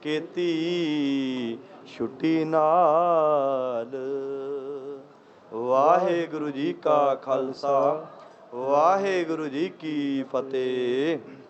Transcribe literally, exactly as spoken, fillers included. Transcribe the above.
ਕੀਤੀ ਛੁੱਟੀ ਨਾਲ। ਵਾਹਿਗੁਰੂ ਜੀ ਕਾ ਖਾਲਸਾ, ਵਾਹਿਗੁਰੂ ਜੀ ਕੀ ਫਤਿਹ।